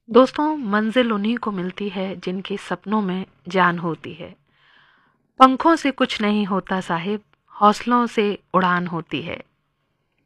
दोस्तों, मंजिल उन्हीं को मिलती है जिनके सपनों में जान होती है। पंखों से कुछ नहीं होता साहिब, हौसलों से उड़ान होती है।